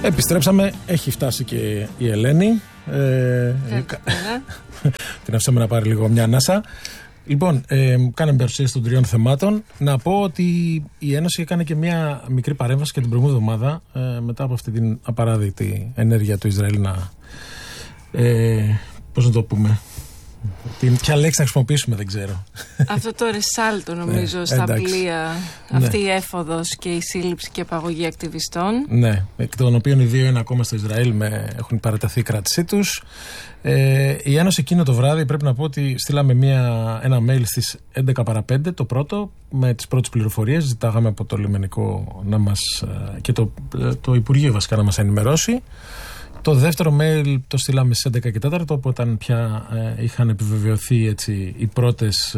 Επιστρέψαμε, έχει φτάσει και η Ελένη. Την αφήσαμε να πάρει λίγο μια ανάσα. Λοιπόν, κάναμε παρουσίαση των 3 θεμάτων. Να πω ότι η Ένωση έκανε και μια μικρή παρέμβαση και την προηγούμενη εβδομάδα, μετά από αυτή την απαράδεκτη ενέργεια του Ισραήλ να. Πώς να το πούμε. Ποια λέξη να χρησιμοποιήσουμε, δεν ξέρω. Αυτό το ρεσάλτο, νομίζω, στα πλοία. Αυτή η έφοδος και η σύλληψη και απαγωγή ακτιβιστών. Ναι, εκ των οποίων οι 2 είναι ακόμα στο Ισραήλ, έχουν παρατεθεί η κράτησή τους. Η Ένωση εκείνο το βράδυ, πρέπει να πω ότι στείλαμε ένα mail στις 11 παρα 5, το πρώτο, με τις πρώτες πληροφορίες. Ζητάγαμε από το λιμενικό να μας, και το Υπουργείο βασικά να μας ενημερώσει. Το δεύτερο mail το στείλαμε στις 11 και 4, όταν πια είχαν επιβεβαιωθεί έτσι, οι πρώτες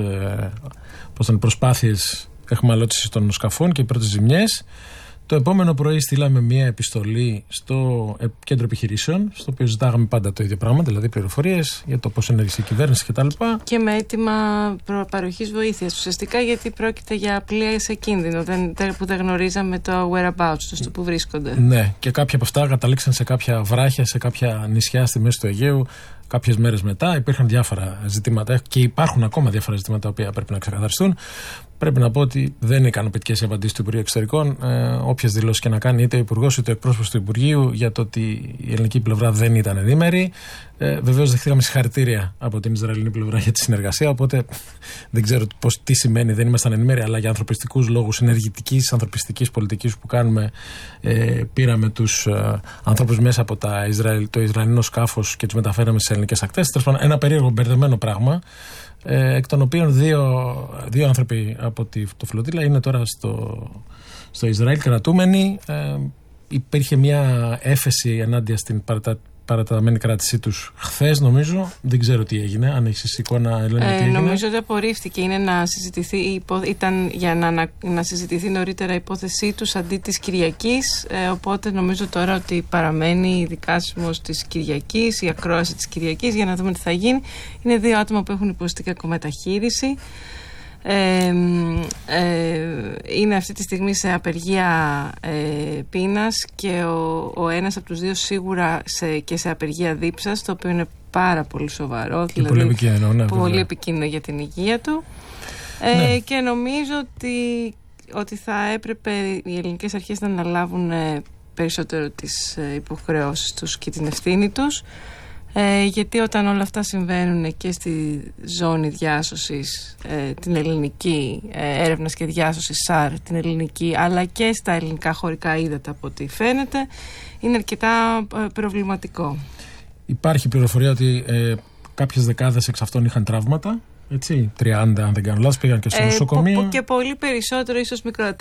προσπάθειες εχμαλώτησης των σκαφών και οι πρώτες ζημιές. Το επόμενο πρωί στείλαμε μια επιστολή στο κέντρο επιχειρήσεων, στο οποίο ζητάγαμε πάντα το ίδιο πράγμα, δηλαδή πληροφορίες για το πώς ενέργησε η κυβέρνηση κτλ. Και με αίτημα παροχής βοήθειας, ουσιαστικά γιατί πρόκειται για πλοία σε κίνδυνο, που δεν γνωρίζαμε το whereabouts τους, το που βρίσκονται. Ναι, και κάποια από αυτά καταλήξαν σε κάποια βράχια, σε κάποια νησιά στη μέση του Αιγαίου. Κάποιες μέρες μετά υπήρχαν διάφορα ζητήματα και υπάρχουν ακόμα διάφορα ζητήματα τα οποία πρέπει να ξεκαθαριστούν. Πρέπει να πω ότι δεν είναι ικανοποιητικές οι απαντήσεις του Υπουργείου Εξωτερικών. Όποιες δηλώσεις και να κάνει είτε ο Υπουργός είτε ο εκπρόσωπος του Υπουργείου για το ότι η ελληνική πλευρά δεν ήταν ενήμερη. Βεβαίως δεχτήκαμε συγχαρητήρια από την Ισραηλινή πλευρά για τη συνεργασία. Οπότε δεν ξέρω τι σημαίνει δεν ήμασταν ενήμεροι, αλλά για ανθρωπιστικούς λόγους ενεργητικής ανθρωπιστικής πολιτικής που κάνουμε, πήραμε τους ανθρώπους μέσα από το Ισραηλινό σκάφος και τους μεταφέραμε στις ελληνικές ακτές. Τέλος πάντων, ένα περίεργο μπερδεμένο πράγμα. Εκ των οποίων δύο άνθρωποι από το φλωτήλα είναι τώρα στο Ισραήλ κρατούμενοι. Υπήρχε μια έφεση ενάντια στην παρατεταμένη κράτησή τους χθες, νομίζω. Δεν ξέρω τι έγινε, αν έχεις εικόνα, Ελένη, τι έγινε. Νομίζω ότι απορρίφθηκε. Είναι να συζητηθεί, ήταν για να συζητηθεί νωρίτερα η υπόθεσή τους αντί της Κυριακής. Οπότε νομίζω τώρα ότι παραμένει η δικάσιμος της Κυριακής, η ακρόαση της Κυριακής, για να δούμε τι θα γίνει. Είναι 2 άτομα που έχουν υποστεί κακομεταχείριση. Είναι αυτή τη στιγμή σε απεργία πείνας και ο ένας από τους 2 σίγουρα και σε απεργία δίψας, το οποίο είναι πάρα πολύ σοβαρό, δηλαδή πολύ επικίνδυνο, πολύ επικίνδυνο για την υγεία του. Και νομίζω ότι θα έπρεπε οι ελληνικές αρχές να αναλάβουν περισσότερο τις υποχρεώσεις τους και την ευθύνη τους, γιατί όταν όλα αυτά συμβαίνουν και στη ζώνη διάσωσης, την ελληνική, έρευνας και διάσωσης ΣΑΡ, την ελληνική, αλλά και στα ελληνικά χωρικά ύδατα από ό,τι φαίνεται, είναι αρκετά προβληματικό. Υπάρχει πληροφορία ότι κάποιες δεκάδες εξ αυτών είχαν τραύματα. Έτσι, 30 αν δεν κάνω λάθος, πήγαν και στο νοσοκομείο. Και πολύ περισσότερο, ίσως μικρό.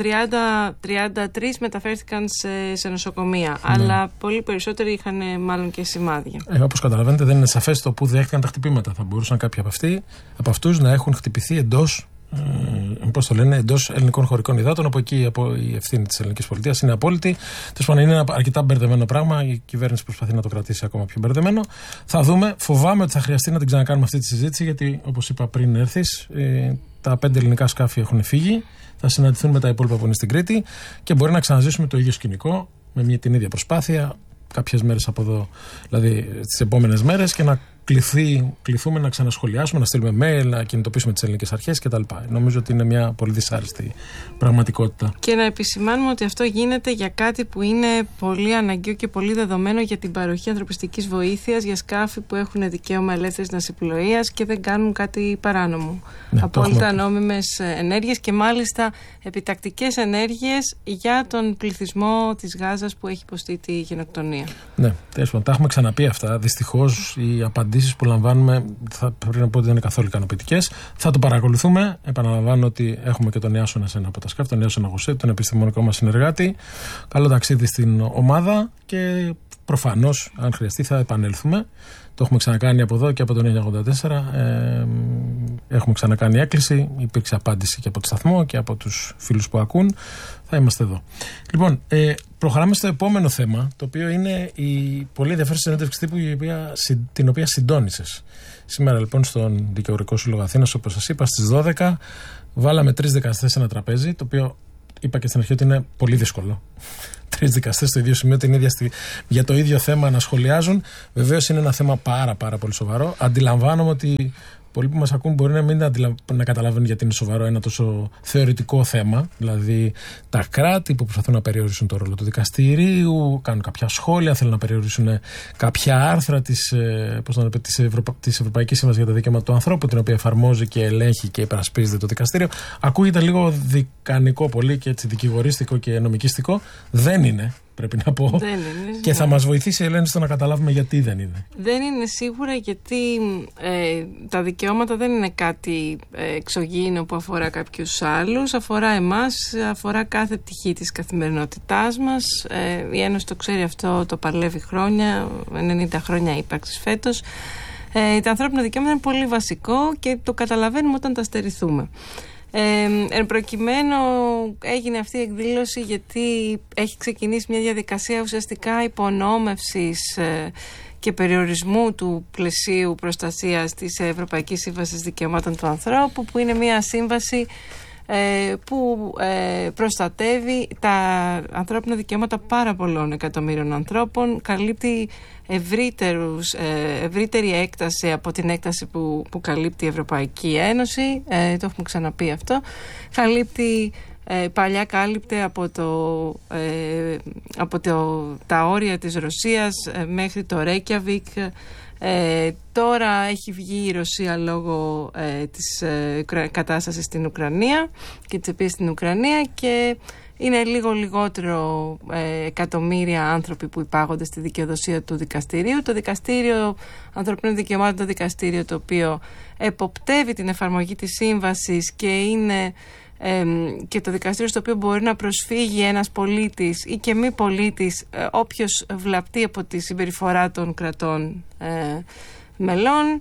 33 μεταφέρθηκαν σε νοσοκομεία. Ναι. Αλλά πολύ περισσότεροι είχαν μάλλον και σημάδια. Όπως καταλαβαίνετε, δεν είναι σαφές το που δέχτηκαν τα χτυπήματα. Θα μπορούσαν κάποιοι από αυτούς να έχουν χτυπηθεί εντός ελληνικών χωρικών υδάτων. Από εκεί η ευθύνη της ελληνικής πολιτείας είναι απόλυτη. Τέλος πάντων, είναι ένα αρκετά μπερδεμένο πράγμα. Η κυβέρνηση προσπαθεί να το κρατήσει ακόμα πιο μπερδεμένο. Θα δούμε. Φοβάμαι ότι θα χρειαστεί να την ξανακάνουμε αυτή τη συζήτηση, γιατί όπως είπα πριν έρθεις, τα 5 ελληνικά σκάφη έχουν φύγει. Θα συναντηθούν με τα υπόλοιπα που είναι στην Κρήτη και μπορεί να ξαναζήσουμε το ίδιο σκηνικό με την ίδια προσπάθεια κάποιες μέρες από εδώ, δηλαδή τις επόμενες μέρες, και να κληθούμε να ξανασχολιάσουμε, να στείλουμε mail, να κινητοποιήσουμε τις ελληνικές αρχές κτλ. Νομίζω ότι είναι μια πολύ δυσάρεστη πραγματικότητα. Και να επισημάνουμε ότι αυτό γίνεται για κάτι που είναι πολύ αναγκαίο και πολύ δεδομένο για την παροχή ανθρωπιστικής βοήθειας για σκάφη που έχουν δικαίωμα ελεύθερης ναυσιπλοείας και δεν κάνουν κάτι παράνομο. Ναι, απόλυτα νόμιμες ενέργειες και μάλιστα επιτακτικές ενέργειες για τον πληθυσμό της Γάζας που έχει υποστεί τη γενοκτονία. Ναι, τα έχουμε ξαναπεί αυτά. Δυστυχώς οι απαντήσεις που λαμβάνουμε πρέπει να πω ότι δεν είναι καθόλου ικανοποιητικές. Θα το παρακολουθούμε. Επαναλαμβάνω ότι έχουμε και τον Ιάσονα σε ένα από τα σκάφη, τον Ιάσονα Γωσέ, τον επιστημονικό μας συνεργάτη. Καλό ταξίδι στην ομάδα και προφανώς, αν χρειαστεί, θα επανέλθουμε. Το έχουμε ξανακάνει από εδώ και από το 1984. Έχουμε ξανακάνει έκκληση. Υπήρξε απάντηση και από το σταθμό και από τους φίλους που ακούν. Θα είμαστε εδώ. Λοιπόν, προχωράμε στο επόμενο θέμα, το οποίο είναι η πολύ ενδιαφέρουσα συνέντευξη τύπου την οποία συντόνισες. Σήμερα λοιπόν στον Δικηγορικό Σύλλογο Αθήνας, όπως σας είπα, στις 12 βάλαμε 3 δικαστές σε ένα τραπέζι, το οποίο είπα και στην αρχή ότι είναι πολύ δύσκολο. 3 δικαστές στο ίδιο σημείο για το ίδιο θέμα να σχολιάζουν. Βεβαίως είναι ένα θέμα πάρα πολύ σοβαρό. Αντιλαμβάνομαι ότι πολλοί που μας ακούν μπορεί να μην να καταλαβαίνουν γιατί είναι σοβαρό ένα τόσο θεωρητικό θέμα. Δηλαδή, τα κράτη που προσπαθούν να περιορίσουν το ρόλο του δικαστηρίου, κάνουν κάποια σχόλια, θέλουν να περιορίσουν κάποια άρθρα της Ευρωπαϊκής Σύμβασης για τα Δικαιώματα του Ανθρώπου, την οποία εφαρμόζει και ελέγχει και υπερασπίζεται το δικαστήριο. Ακούγεται λίγο δικανικό πολύ και έτσι δικηγορίστικο και νομικιστικό. Δεν είναι. Πρέπει να πω. Δεν είναι, και θα μας βοηθήσει η Ελένη στο να καταλάβουμε γιατί δεν είναι. Δεν είναι σίγουρα, γιατί τα δικαιώματα δεν είναι κάτι εξωγήινο που αφορά κάποιους άλλους. Αφορά εμάς, αφορά κάθε πτυχή της καθημερινότητάς μας. Η Ένωση το ξέρει αυτό, το παλεύει χρόνια, 90 χρόνια ύπαρξης φέτος. Τα ανθρώπινα δικαιώματα είναι πολύ βασικό και το καταλαβαίνουμε όταν τα στερηθούμε. Εν προκειμένου έγινε αυτή η εκδήλωση γιατί έχει ξεκινήσει μια διαδικασία ουσιαστικά υπονόμευσης και περιορισμού του πλαισίου προστασίας της Ευρωπαϊκής Σύμβασης Δικαιωμάτων του Ανθρώπου, που είναι μια σύμβαση που προστατεύει τα ανθρώπινα δικαιώματα πάρα πολλών εκατομμύριων ανθρώπων, καλύπτει ευρύτερη έκταση από την έκταση που καλύπτει η Ευρωπαϊκή Ένωση, το έχουμε ξαναπεί αυτό. Παλιά κάλυπτε από τα όρια της Ρωσίας μέχρι το Ρέικιαβικ. Τώρα έχει βγει η Ρωσία λόγω της κατάστασης στην Ουκρανία και της επίθεσης στην Ουκρανία, και είναι λίγο λιγότερο εκατομμύρια άνθρωποι που υπάγονται στη δικαιοδοσία του δικαστηρίου. Το Δικαστήριο Ανθρωπίνων Δικαιωμάτων, το δικαστήριο το οποίο εποπτεύει την εφαρμογή της σύμβασης και είναι και το δικαστήριο στο οποίο μπορεί να προσφύγει ένας πολίτης ή και μη πολίτης, όποιος βλαπτεί από τη συμπεριφορά των κρατών μελών,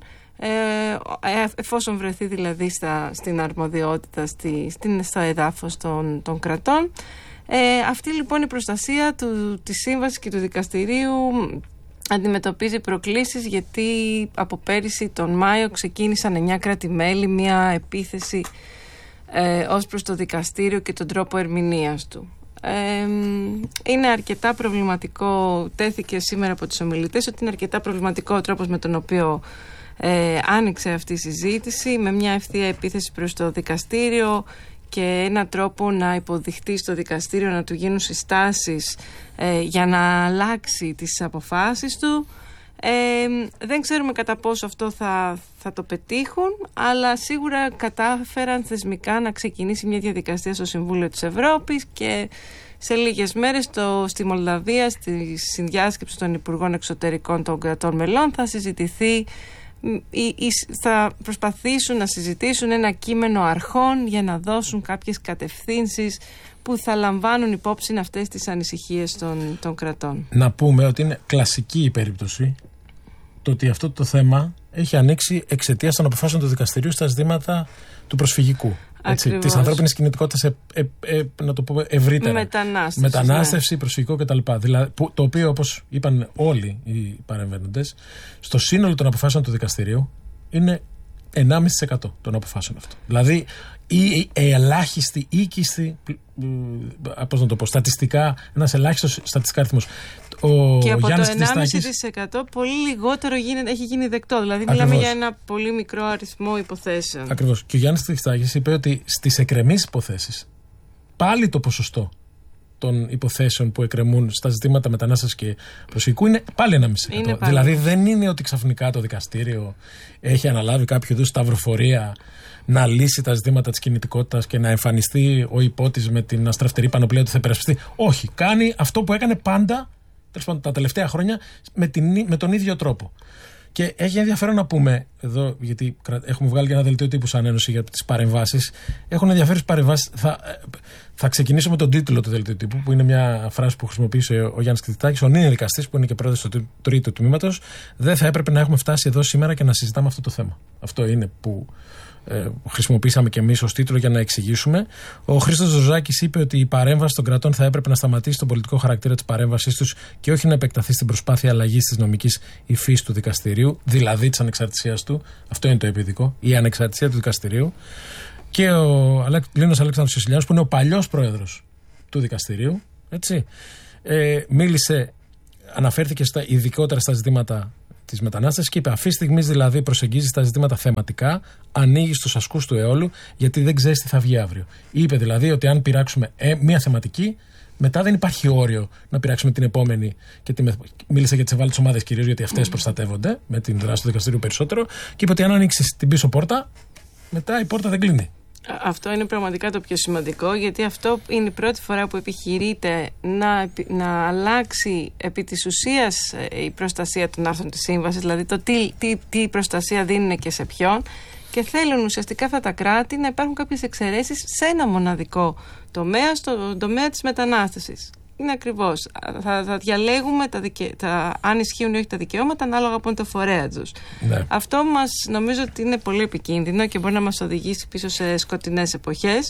εφόσον βρεθεί δηλαδή στην αρμοδιότητα, στο εδάφος των κρατών. Αυτή λοιπόν η προστασία της σύμβασης και του δικαστηρίου αντιμετωπίζει προκλήσεις, γιατί από πέρυσι τον Μάιο ξεκίνησαν 9 κράτη-μέλη μια επίθεση ως προς το δικαστήριο και τον τρόπο ερμηνείας του. Είναι αρκετά προβληματικό, τέθηκε σήμερα από τους ομιλητές, ότι είναι αρκετά προβληματικό ο τρόπος με τον οποίο άνοιξε αυτή η συζήτηση, με μια ευθεία επίθεση προς το δικαστήριο και ένα τρόπο να υποδειχτεί στο δικαστήριο, να του γίνουν συστάσεις για να αλλάξει τις αποφάσεις του. Δεν ξέρουμε κατά πόσο αυτό θα το πετύχουν, αλλά σίγουρα κατάφεραν θεσμικά να ξεκινήσει μια διαδικασία στο Συμβούλιο της Ευρώπης, και σε λίγες μέρες στη Μολδαβία, στη συνδιάσκεψη των Υπουργών Εξωτερικών των κρατών μελών, θα συζητηθεί θα προσπαθήσουν να συζητήσουν ένα κείμενο αρχών για να δώσουν κάποιες κατευθύνσεις που θα λαμβάνουν υπόψη αυτές τις ανησυχίες των κρατών. Να πούμε ότι είναι κλασική η περίπτωση το ότι αυτό το θέμα έχει ανοίξει εξαιτίας των αποφάσεων του δικαστηρίου στα ζητήματα του προσφυγικού. Της ανθρώπινης κινητικότητας, να το πούμε ευρύτερα. Μετανάστευση, προσφυγικό κτλ. Δηλαδή, το οποίο, όπως είπαν όλοι οι παρεμβαίνοντες, στο σύνολο των αποφάσεων του δικαστηρίου είναι 1,5% των αποφάσεων αυτών. Δηλαδή, η ελάχιστη, οίκιστη, πώς να το πω, στατιστικά, ένας ελάχιστος στατιστικά αριθμός. Και από το 1,5% πολύ λιγότερο έχει γίνει δεκτό. Δηλαδή, μιλάμε για ένα πολύ μικρό αριθμό υποθέσεων. Ακριβώς. Και ο Γιάννης Χριστάκης είπε ότι στις εκκρεμείς υποθέσεις πάλι το ποσοστό των υποθέσεων που εκκρεμούν στα ζητήματα μετανάστευσης και προσφυγικού είναι πάλι 1,5%. Δηλαδή, δεν είναι ότι ξαφνικά το δικαστήριο έχει αναλάβει κάποιο είδους σταυροφορία να λύσει τα ζητήματα της κινητικότητας και να εμφανιστεί ο υπότης με την αστραφτερή πανοπλία του θα υπερασπιστεί. Όχι, κάνει αυτό που έκανε πάντα τα τελευταία χρόνια με τον ίδιο τρόπο. Και έχει ενδιαφέρον να πούμε εδώ, γιατί έχουμε βγάλει και ένα δελτίο τύπου σαν Ένωση για τις παρεμβάσεις. Έχουν ενδιαφέρουσες παρεμβάσεις. Θα ξεκινήσω με τον τίτλο του δελτίου τύπου, που είναι μια φράση που χρησιμοποίησε ο Γιάννης Χριστάκης, ο νυν δικαστής, που είναι και πρόεδρος του τρίτου τμήματος. Δεν θα έπρεπε να έχουμε φτάσει εδώ σήμερα και να συζητάμε αυτό το θέμα. Αυτό είναι που χρησιμοποίησαμε και εμείς ως τίτλο για να εξηγήσουμε. Ο Χρήστος Ζωζάκης είπε ότι η παρέμβαση των κρατών θα έπρεπε να σταματήσει τον πολιτικό χαρακτήρα της παρέμβασής τους και όχι να επεκταθεί στην προσπάθεια αλλαγής της νομικής υφής του δικαστηρίου, δηλαδή της ανεξαρτησίας του. Αυτό είναι το επιδικό, η ανεξαρτησία του δικαστηρίου. και ο Λίνος Αλέξανδρος Κισηλιάνος, που είναι ο παλιός πρόεδρος του δικαστηρίου, έτσι, μίλησε, αναφέρθηκε ειδικότερα στα ζητήματα της μετανάστευσης και είπε: αυτή τη στιγμή δηλαδή προσεγγίζει τα ζητήματα θεματικά, ανοίγει στους ασκούς του αιώλου, γιατί δεν ξέρεις τι θα βγει αύριο. Είπε δηλαδή ότι αν πειράξουμε μία θεματική, μετά δεν υπάρχει όριο να πειράξουμε την επόμενη. Μίλησε για τις ευάλωτες ομάδες κυρίως, γιατί αυτές προστατεύονται με την δράση του δικαστηρίου περισσότερο. Και είπε ότι αν ανοίξεις την πίσω πόρτα, μετά η πόρτα δεν κλείνει. Αυτό είναι πραγματικά το πιο σημαντικό, γιατί αυτό είναι η πρώτη φορά που επιχειρείται να αλλάξει επί της ουσίας η προστασία των άρθρων της Σύμβασης, δηλαδή το τι προστασία δίνουν και σε ποιον, και θέλουν ουσιαστικά αυτά τα κράτη να υπάρχουν κάποιες εξαιρέσεις σε ένα μοναδικό τομέα, στον τομέα της μετανάστευσης. Είναι ακριβώς. Θα διαλέγουμε αν ισχύουν ή όχι τα δικαιώματα ανάλογα από το φορέα τους. Ναι. Αυτό νομίζω ότι είναι πολύ επικίνδυνο και μπορεί να μας οδηγήσει πίσω σε σκοτεινές εποχές.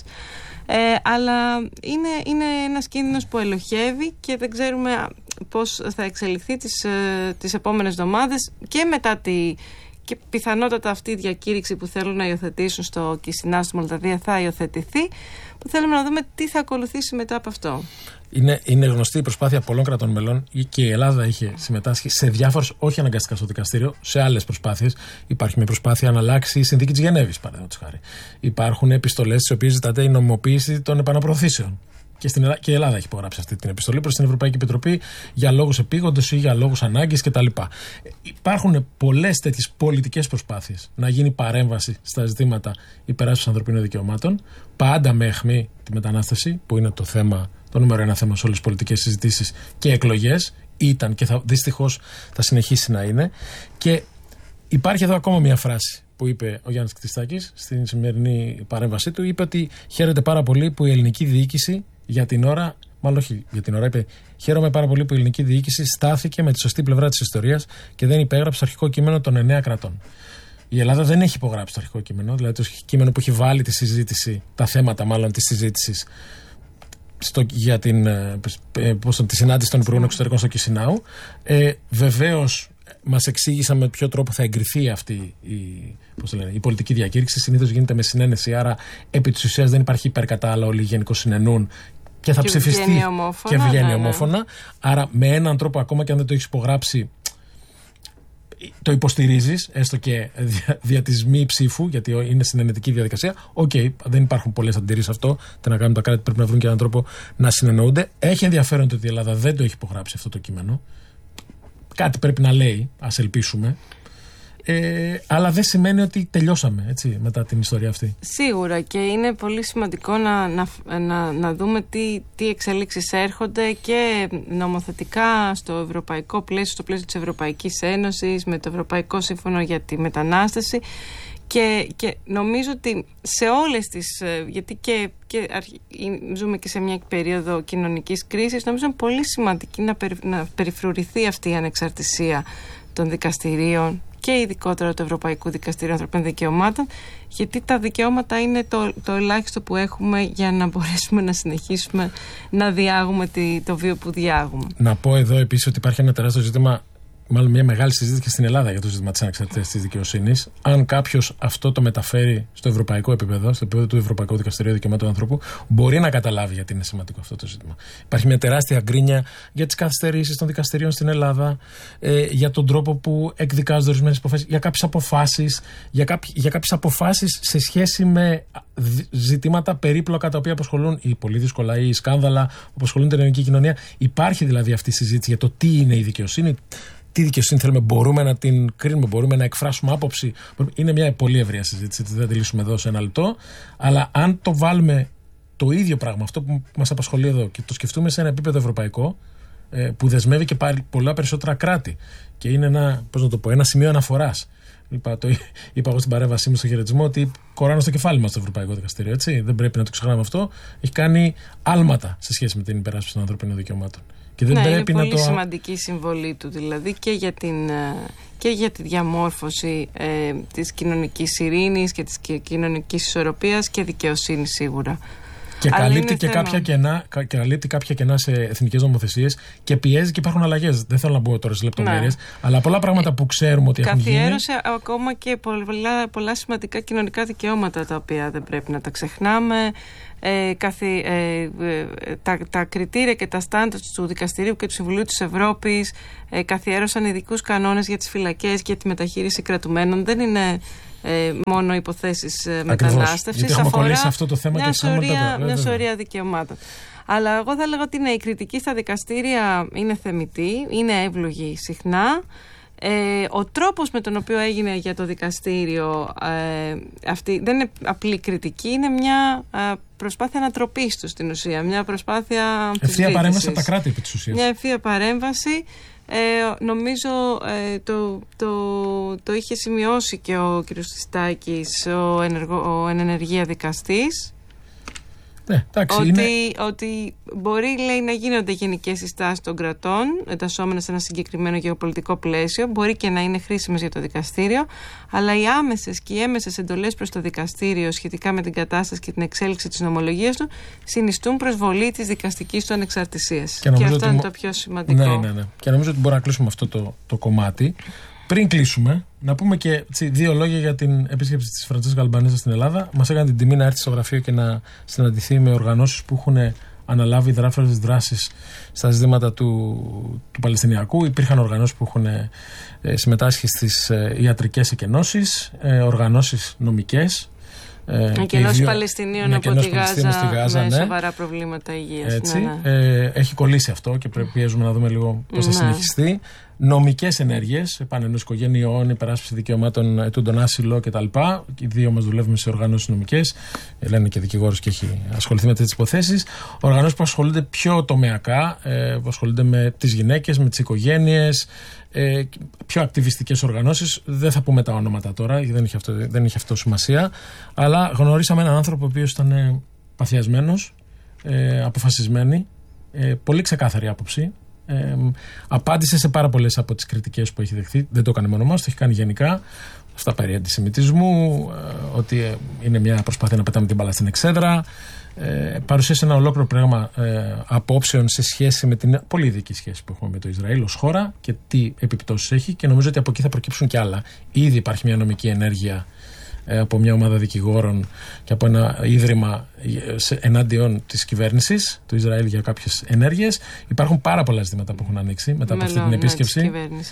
Αλλά είναι ένας κίνδυνος που ελοχεύει και δεν ξέρουμε πώς θα εξελιχθεί τις επόμενες εβδομάδες και μετά και πιθανότατα αυτή η διακήρυξη που θέλουν να υιοθετήσουν στο Κισινάου στη Μολδαβία θα υιοθετηθεί, που θέλουμε να δούμε τι θα ακολουθήσει μετά από αυτό. Είναι γνωστή η προσπάθεια πολλών κρατών μελών, και η Ελλάδα είχε συμμετάσχει σε διάφορες, όχι αναγκαστικά στο δικαστήριο, σε άλλες προσπάθειες. Υπάρχει μια προσπάθεια να αλλάξει η συνθήκη της Γενέβης, παραδείγματος χάρη. Υπάρχουν επιστολές στις οποίες ζητάται η νομιμοποίηση των επαναπροωθήσεων. Και η Ελλάδα έχει υπογράψει αυτή την επιστολή προς την Ευρωπαϊκή Επιτροπή για λόγους επίγοντος ή για λόγους ανάγκης κτλ. Υπάρχουν πολλές τέτοιες πολιτικές προσπάθειες να γίνει παρέμβαση στα ζητήματα υπεράσπισης ανθρωπίνων δικαιωμάτων, πάντα με αιχμή τη μετανάστευση, που είναι το νούμερο ένα θέμα σε όλες τις πολιτικές συζητήσεις και εκλογές. Ήταν και δυστυχώς θα συνεχίσει να είναι. Και υπάρχει εδώ ακόμα μια φράση που είπε ο Γιάννης Κτιστάκης στην σημερινή παρέμβασή του. Είπε ότι χαίρεται πάρα πολύ που η ελληνική διοίκηση για την ώρα, μάλλον όχι για την ώρα, είπε: χαίρομαι πάρα πολύ που η ελληνική διοίκηση στάθηκε με τη σωστή πλευρά της ιστορίας και δεν υπέγραψε το αρχικό κείμενο των 9 κρατών. Η Ελλάδα δεν έχει υπογράψει το αρχικό κείμενο, δηλαδή το κείμενο που έχει βάλει τη συζήτηση, τα θέματα μάλλον της συζήτησης για τη συνάντηση των Υπουργών Εξωτερικών στο Κισινάου. Βεβαίως, μας εξήγησαν με ποιο τρόπο θα εγκριθεί αυτή η πολιτική διακήρυξη. Συνήθως γίνεται με συνένεση, άρα επί της ουσίας δεν υπάρχει υπερκατά, αλλά όλοι γενικώς συνενούν και θα ψηφιστεί και βγαίνει ομόφωνα. Άρα με έναν τρόπο, ακόμα και αν δεν το έχεις υπογράψει, το υποστηρίζεις, έστω και δια της μη ψήφου, γιατί είναι συνενετική διαδικασία. Δεν υπάρχουν πολλές αντιρρήσεις αυτό. Τι να κάνουν τα κράτη, πρέπει να βρουν και έναν τρόπο να συνεννοούνται. Έχει ενδιαφέρον ότι η Ελλάδα δεν το έχει υπογράψει αυτό το κείμενο. Κάτι πρέπει να λέει, ας ελπίσουμε. Αλλά δεν σημαίνει ότι τελειώσαμε, έτσι, μετά την ιστορία αυτή. Σίγουρα, και είναι πολύ σημαντικό να δούμε τι εξελίξεις έρχονται και νομοθετικά στο ευρωπαϊκό πλαίσιο, στο πλαίσιο της Ευρωπαϊκής Ένωσης, με το Ευρωπαϊκό Σύμφωνο για τη Μετανάστευση. Και νομίζω ότι σε όλες τις, γιατί και ζούμε και σε μια περίοδο κοινωνικής κρίσης, νομίζω είναι πολύ σημαντική να περιφρουρηθεί αυτή η ανεξαρτησία των δικαστηρίων και ειδικότερα του Ευρωπαϊκού Δικαστηρίου Ανθρωπίνων Δικαιωμάτων, γιατί τα δικαιώματα είναι το ελάχιστο που έχουμε για να μπορέσουμε να συνεχίσουμε να διάγουμε το βίο που διάγουμε. Να πω εδώ επίσης ότι υπάρχει ένα τεράστιο ζήτημα, μάλλον μια μεγάλη συζήτηση και στην Ελλάδα για το ζήτημα της ανεξαρτησίας της δικαιοσύνης. Αν κάποιος αυτό το μεταφέρει στο ευρωπαϊκό επίπεδο, στο επίπεδο του Ευρωπαϊκού Δικαστηρίου Δικαιωμάτων του Ανθρώπου, μπορεί να καταλάβει γιατί είναι σημαντικό αυτό το ζήτημα. Υπάρχει μια τεράστια γκρίνια για τις καθυστερήσεις των δικαστηρίων στην Ελλάδα, για τον τρόπο που εκδικάζονται ορισμένες υποθέσεις, για κάποιες αποφάσεις σε σχέση με ζητήματα περίπλοκα τα οποία απασχολούν ή πολύ δύσκολα ή σκάνδαλα που απασχολούν την ελληνική κοινωνία. Υπάρχει δηλαδή αυτή η συζήτηση για το τι είναι η δικαιοσύνη. Τι δικαιοσύνη θέλουμε, μπορούμε να την κρίνουμε, μπορούμε να εκφράσουμε άποψη. Είναι μια πολύ ευρεία συζήτηση, δεν τη λύσουμε εδώ σε ένα λεπτό. Αλλά αν το βάλουμε το ίδιο πράγμα, αυτό που μας απασχολεί εδώ, και το σκεφτούμε σε ένα επίπεδο ευρωπαϊκό, που δεσμεύει και πολλά περισσότερα κράτη, και είναι ένα σημείο αναφοράς. Είπα εγώ στην παρέμβασή μου στο χαιρετισμό ότι κοράνω στο κεφάλι μας το Ευρωπαϊκό Δικαστήριο. Έτσι. Δεν πρέπει να το ξεχνάμε αυτό. Έχει κάνει άλματα σε σχέση με την υπεράσπιση των ανθρωπίνων δικαιωμάτων. Και δεν πρέπει είναι πολύ σημαντική η συμβολή του, δηλαδή και για τη διαμόρφωση της κοινωνικής ειρήνης και της κοινωνικής ισορροπίας και δικαιοσύνης σίγουρα. Και καλύπτει κάποια κενά σε εθνικές νομοθεσίες και πιέζει και υπάρχουν αλλαγές. Δεν θέλω να μπω τώρα σε λεπτομέρειες, αλλά πολλά πράγματα που ξέρουμε ότι έχουν γίνει. Καθιέρωσε ακόμα και πολλά σημαντικά κοινωνικά δικαιώματα τα οποία δεν πρέπει να τα ξεχνάμε. Τα κριτήρια και τα στάνταρτ του Δικαστηρίου και του Συμβουλίου της Ευρώπης καθιέρωσαν ειδικούς κανόνες για τις φυλακές και τη μεταχείριση κρατουμένων. Δεν είναι μόνο υποθέσεις μετανάστευσης, αφορά αυτό το θέμα μια σωρία δικαιωμάτων. Αλλά εγώ θα έλεγα ότι η κριτική στα δικαστήρια είναι θεμιτή, είναι εύλογη συχνά. Ο τρόπος με τον οποίο έγινε για το δικαστήριο αυτή δεν είναι απλή κριτική, είναι μια προσπάθεια ανατροπής του στην ουσία, μια προσπάθεια αμφισβήτησης. Ευθεία παρέμβαση από τα κράτη επί της ουσίας. Μια ευθεία παρέμβαση. Νομίζω το είχε σημειώσει και ο κ. Στιστάκης, ο ενεργεία δικαστής. Ναι, ότι μπορεί, λέει, να γίνονται γενικές συστάσεις των κρατών εντασσόμενες σε ένα συγκεκριμένο γεωπολιτικό πλαίσιο, μπορεί και να είναι χρήσιμες για το δικαστήριο, αλλά οι άμεσες και οι έμεσες εντολές προς το δικαστήριο σχετικά με την κατάσταση και την εξέλιξη της νομολογίας του συνιστούν προσβολή της δικαστικής του ανεξαρτησίας. Και αυτό είναι το πιο σημαντικό. Ναι. Και νομίζω ότι μπορούμε να κλείσουμε αυτό το κομμάτι. Πριν κλείσουμε, να πούμε και δύο λόγια για την επίσκεψη της Φραντσέσκα Αλμπανέζα στην Ελλάδα. Μας έκανε την τιμή να έρθει στο γραφείο και να συναντηθεί με οργανώσεις που έχουν αναλάβει διάφορες δράσεις στα ζητήματα του Παλαιστινιακού. Υπήρχαν οργανώσεις που έχουν συμμετάσχει στις ιατρικές εκενώσεις, οργανώσεις νομικές. Και ενός Παλαιστινίων από τη Γάζα με σοβαρά προβλήματα υγείας. Έχει κολλήσει αυτό και πιέζουμε να δούμε λίγο πώς θα συνεχιστεί. Νομικές ενέργειες, επανενός οικογένειών, υπεράσπιση δικαιωμάτων ετούντων άσυλο κτλ. Οι δύο μας δουλεύουμε σε οργανώσεις νομικές. Λένε και δικηγόρος και έχει ασχοληθεί με τέτοιες υποθέσεις. Οργανώσεις που ασχολούνται πιο τομεακά, που ασχολούνται με τις γυναίκες, με τις οικογένειες. Πιο ακτιβιστικές οργανώσεις. Δεν θα πούμε τα ονόματα τώρα, γιατί δεν έχει αυτό σημασία. Αλλά γνωρίσαμε έναν άνθρωπο ο οποίος ήταν παθιασμένος, αποφασισμένη, πολύ ξεκάθαρη άποψη. Απάντησε σε πάρα πολλές από τις κριτικές που έχει δεχθεί. Δεν το έκανε μόνο μας, το έχει κάνει γενικά. Αυτά περί αντισημιτισμού, ότι είναι μια προσπάθεια να πετάμε την μπάλα στην εξέδρα. Παρουσίασε ένα ολόκληρο πράγμα απόψεων σε σχέση με την πολύ ειδική σχέση που έχουμε με το Ισραήλ ως χώρα και τι επιπτώσεις έχει, και νομίζω ότι από εκεί θα προκύψουν κι άλλα. Ήδη υπάρχει μια νομική ενέργεια από μια ομάδα δικηγόρων και από ένα ίδρυμα εναντίον της κυβέρνησης του Ισραήλ για κάποιες ενέργειες. Υπάρχουν πάρα πολλά ζητήματα που έχουν ανοίξει μετά από αυτή την επίσκεψη.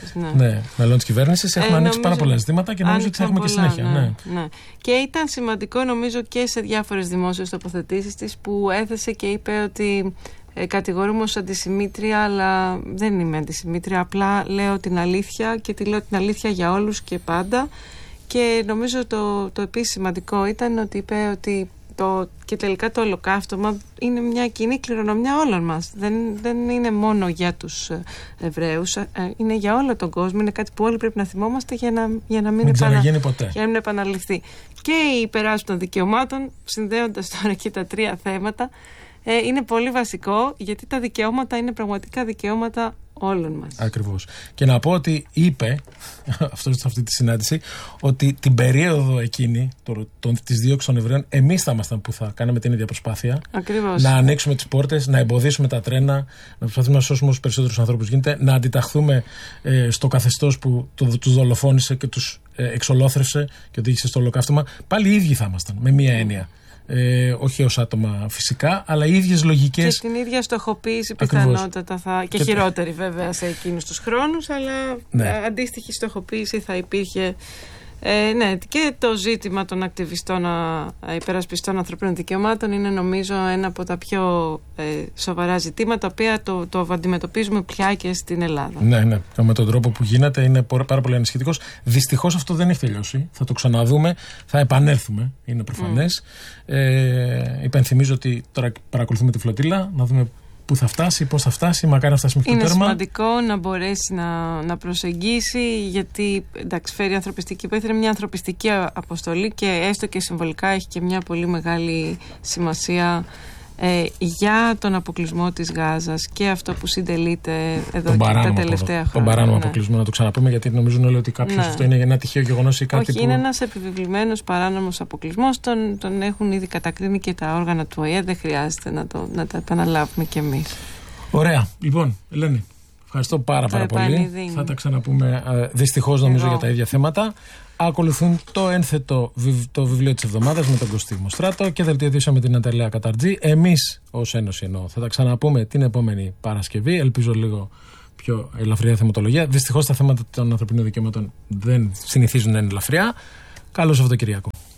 Μελών της κυβέρνησης. Έχουν ανοίξει πάρα πολλά ζητήματα και νομίζω ότι θα έχουμε και συνέχεια. Ναι. Και ήταν σημαντικό, νομίζω, και σε διάφορες δημόσιες τοποθετήσεις της που έθεσε και είπε ότι κατηγορούμε ως αντισημήτρια, αλλά δεν είμαι αντισημήτρια. Απλά λέω την αλήθεια και τη λέω την αλήθεια για όλους και πάντα. Και νομίζω το επίσης σημαντικό ήταν ότι είπε ότι και τελικά το ολοκαύτωμα είναι μια κοινή κληρονομιά όλων μας. Δεν είναι μόνο για τους Εβραίους, είναι για όλο τον κόσμο. Είναι κάτι που όλοι πρέπει να θυμόμαστε για να μην επαναληφθεί. Και η υπεράσπιση των δικαιωμάτων, συνδέοντας τώρα και τα τρία θέματα, είναι πολύ βασικό, γιατί τα δικαιώματα είναι πραγματικά δικαιώματα όλων μας. Ακριβώς. Και να πω ότι είπε σε αυτή τη συνάντηση ότι την περίοδο εκείνη της δίωξης των Εβραίων εμείς θα ήμασταν που θα κάναμε την ίδια προσπάθεια. Ακριβώς. Να ανοίξουμε τις πόρτες, να εμποδίσουμε τα τρένα, να προσπαθούμε να σώσουμε όσους περισσότερους ανθρώπους γίνεται, να αντιταχθούμε στο καθεστώς που τους δολοφόνησε και τους εξολόθρευσε και οδήγησε στο ολοκαύτωμα. Πάλι οι ίδιοι θα ήμασταν, με μία έννοια. Όχι ως άτομα φυσικά, αλλά οι ίδιες λογικές. Και την ίδια στοχοποίηση πιθανότατα θα. Και χειρότερη βέβαια σε εκείνους τους χρόνους, αλλά αντίστοιχη στοχοποίηση θα υπήρχε. Και το ζήτημα των ακτιβιστών υπερασπιστών ανθρωπίνων δικαιωμάτων είναι, νομίζω, ένα από τα πιο σοβαρά ζητήματα, τα οποία το αντιμετωπίζουμε πια και στην Ελλάδα. Ναι. Με τον τρόπο που γίνεται είναι πάρα πολύ ανησυχητικός. Δυστυχώς αυτό δεν έχει τελειώσει. Θα το ξαναδούμε, θα επανέλθουμε, είναι προφανές. Υπενθυμίζω ότι τώρα παρακολουθούμε τη φλωτήλα, να δούμε πού θα φτάσει, πώς θα φτάσει, μακάρι να φτάσει μέχρι το τέρμα. Είναι σημαντικό να μπορέσει να προσεγγίσει, γιατί φέρει ανθρωπιστική βοήθεια, είναι μια ανθρωπιστική αποστολή και έστω και συμβολικά έχει και μια πολύ μεγάλη σημασία για τον αποκλεισμό της Γάζας και αυτό που συντελείται εδώ και τα τελευταία χρόνια. Τον παράνομο αποκλεισμό, να το ξαναπούμε, γιατί νομίζουν όλοι ότι κάποιος αυτό είναι ένα τυχαίο γεγονός ή κάτι. Όχι, είναι ένας επιβεβλημένος παράνομος αποκλεισμός. Τον έχουν ήδη κατακρίνει και τα όργανα του ΟΗΕ. Δεν χρειάζεται να τα επαναλάβουμε κι εμείς. Ωραία. Λοιπόν, Ελένη, ευχαριστώ πάρα πολύ. Θα τα ξαναπούμε δυστυχώς νομίζω για τα ίδια θέματα. Ακολουθούν το ένθετο το βιβλίο της εβδομάδας με τον Κωστή Μοστράτο και δελτίο ειδήσεων με την Ναταλία Καταρτζή. Εμείς ως Ένωση θα τα ξαναπούμε την επόμενη Παρασκευή. Ελπίζω λίγο πιο ελαφριά θεματολογία. Δυστυχώς τα θέματα των ανθρωπίνων δικαιωμάτων δεν συνηθίζουν να είναι ελαφριά. Καλό Σαββατοκυριακό.